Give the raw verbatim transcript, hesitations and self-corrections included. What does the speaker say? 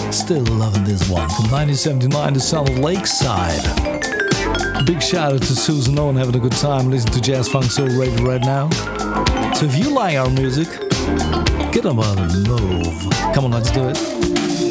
Still loving this one from nineteen seventy-nine, the sound of Lakeside. Big shout out to Susan Owen, having a good time listening to Jazz Funk Soul Radio right now. So if you like our music, get on board and move. Come on, let's do it.